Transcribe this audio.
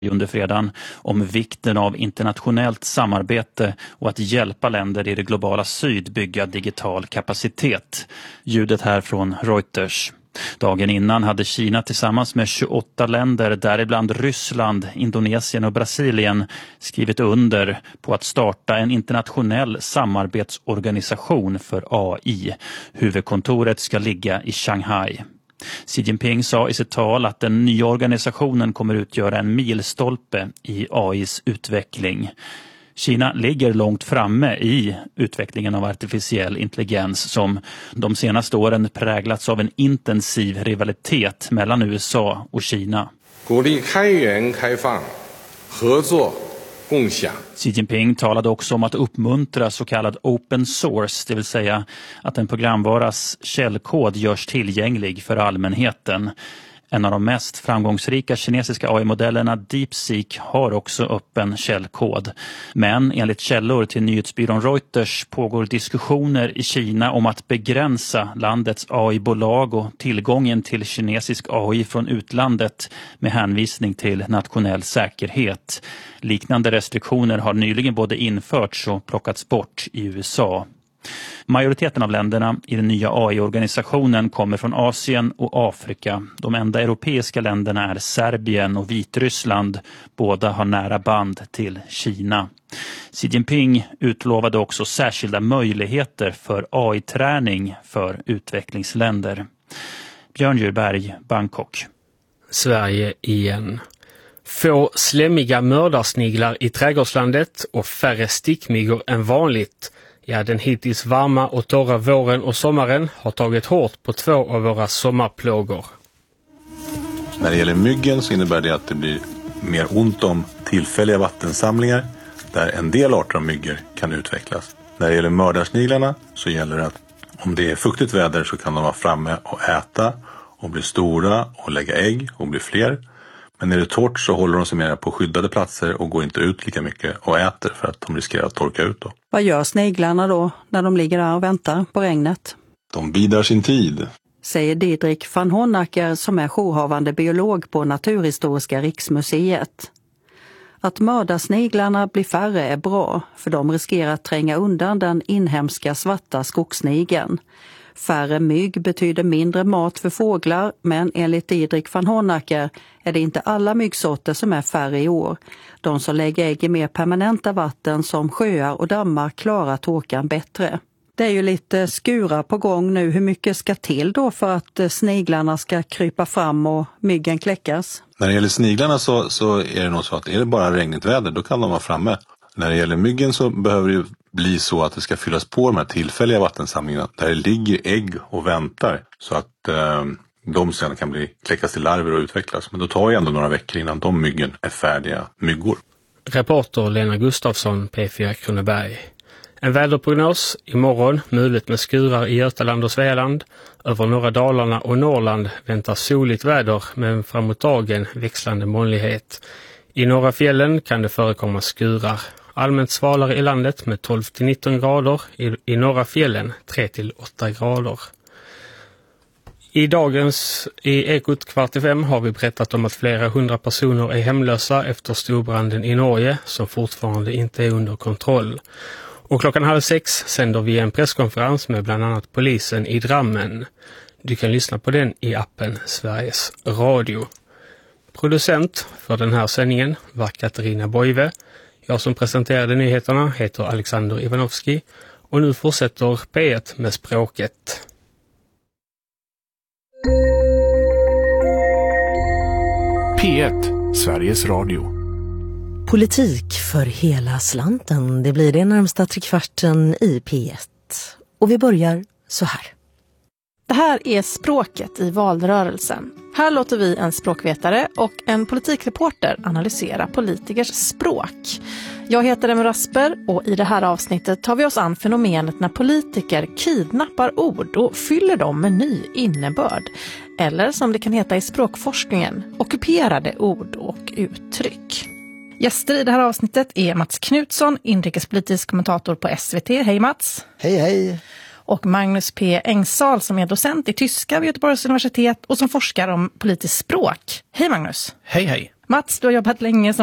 under fredagen om vikten av internationellt samarbete och att hjälpa länder i det globala syd bygga digital kapacitet. Ljudet här från Reuters. Dagen innan hade Kina tillsammans med 28 länder, däribland Ryssland, Indonesien och Brasilien, skrivit under på att starta en internationell samarbetsorganisation för AI. Huvudkontoret ska ligga i Shanghai. Xi Jinping sa i sitt tal att den nya organisationen kommer utgöra en milstolpe i AIs utveckling. Kina ligger långt framme i utvecklingen av artificiell intelligens som de senaste åren präglats av en intensiv rivalitet mellan USA och Kina. Xi Jinping talade också om att uppmuntra så kallad open source, det vill säga att en programvaras källkod görs tillgänglig för allmänheten. En av de mest framgångsrika kinesiska AI-modellerna DeepSeek har också öppen källkod. Men enligt källor till nyhetsbyrån Reuters pågår diskussioner i Kina om att begränsa landets AI-bolag och tillgången till kinesisk AI från utlandet med hänvisning till nationell säkerhet. Liknande restriktioner har nyligen både införts och plockats bort i USA. Majoriteten av länderna i den nya AI-organisationen kommer från Asien och Afrika. De enda europeiska länderna är Serbien och Vitryssland. Båda har nära band till Kina. Xi Jinping utlovade också särskilda möjligheter för AI-träning för utvecklingsländer. Björn Djurberg, Bangkok. Sverige igen. Få slämmiga mördarsniglar i trädgårdslandet och färre stickmyggor än vanligt. Ja, den hittills varma och torra våren och sommaren har tagit hårt på två av våra sommarplågor. När det gäller myggen så innebär det att det blir mer ont om tillfälliga vattensamlingar där en del arter av myggor kan utvecklas. När det gäller mördarsniglarna så gäller det att om det är fuktigt väder så kan de vara framme och äta och bli stora och lägga ägg och bli fler. Men när det är torrt så håller de sig mer på skyddade platser och går inte ut lika mycket och äter för att de riskerar att torka ut då. Vad gör sniglarna då när de ligger där och väntar på regnet? De bidar sin tid, säger Didrik van Honacker som är jourhavande biolog på Naturhistoriska riksmuseet. Att mördarsniglarna blir färre är bra, för de riskerar att tränga undan den inhemska svarta skogssnigeln. Färre mygg betyder mindre mat för fåglar, men enligt Didrik van Honacker är det inte alla myggsorter som är färre i år. De som lägger ägg i mer permanenta vatten som sjöar och dammar klarar torkan bättre. Det är ju lite skura på gång nu. Hur mycket ska till då för att sniglarna ska krypa fram och myggen kläckas? När det gäller sniglarna så är det nog så att är det bara regnigt väder då kan de vara framme. När det gäller myggen så behöver det bli så att det ska fyllas på de här tillfälliga vattensamlingarna där det ligger ägg och väntar så att de sen kan kläckas till larver och utvecklas. Men då tar det ändå några veckor innan de myggen är färdiga myggor. Reporter Lena Gustafsson, P4 Kronoberg. En väderprognos imorgon, muligt med skurar i Götaland och Svealand. Över norra Dalarna och Norrland väntas soligt väder men framåt dagen växlande molnighet. I norra fjällen kan det förekomma skurar. Allmänt svalare i landet med 12-19 grader, i norra fjällen 3-8 grader. I Ekot 4:45 har vi berättat om att flera 100 personer är hemlösa efter storbranden i Norge som fortfarande inte är under kontroll. Och 5:30 sänder vi en presskonferens med bland annat polisen i Drammen. Du kan lyssna på den i appen Sveriges Radio. Producent för den här sändningen var Katarina Boive. Jag som presenterade nyheterna heter Alexander Ivanovski och nu fortsätter P1 med språket. P1, Sveriges Radio. Politik för hela slanten. Det blir det närmsta trekvarten i P1. Och vi börjar så här. Det här är språket i valrörelsen. Här låter vi en språkvetare och en politikreporter analysera politikers språk. Jag heter Emma Rasper och i det här avsnittet tar vi oss an fenomenet när politiker kidnappar ord och fyller dem med ny innebörd. Eller som det kan heta i språkforskningen, ockuperade ord och uttryck. Gäster i det här avsnittet är Mats Knutsson, inrikespolitisk kommentator på SVT. Hej Mats! Hej hej! Och Magnus P. Engsal som är docent i tyska vid Göteborgs universitet och som forskar om politiskt språk. Hej Magnus! Hej hej! Mats, du har jobbat länge som